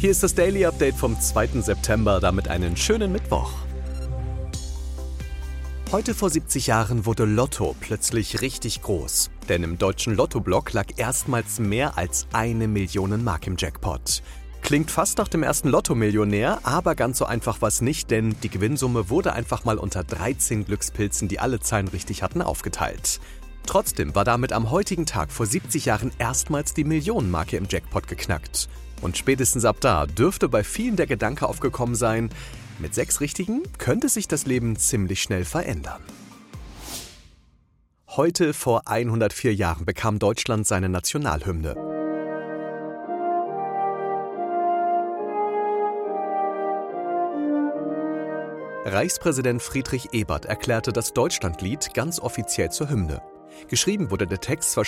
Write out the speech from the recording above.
Hier ist das Daily Update vom 2. September, damit einen schönen Mittwoch. Heute vor 70 Jahren wurde Lotto plötzlich richtig groß. Denn im deutschen Lotto-Block lag erstmals mehr als 1 Million Mark im Jackpot. Klingt fast nach dem ersten Lotto-Millionär, aber ganz so einfach war es nicht, denn die Gewinnsumme wurde einfach mal unter 13 Glückspilzen, die alle Zahlen richtig hatten, aufgeteilt. Trotzdem war damit am heutigen Tag vor 70 Jahren erstmals die Millionenmarke im Jackpot geknackt. Und spätestens ab da dürfte bei vielen der Gedanke aufgekommen sein, mit 6 Richtigen könnte sich das Leben ziemlich schnell verändern. Heute vor 104 Jahren bekam Deutschland seine Nationalhymne. Reichspräsident Friedrich Ebert erklärte das Deutschlandlied ganz offiziell zur Hymne. Geschrieben wurde der Text zwar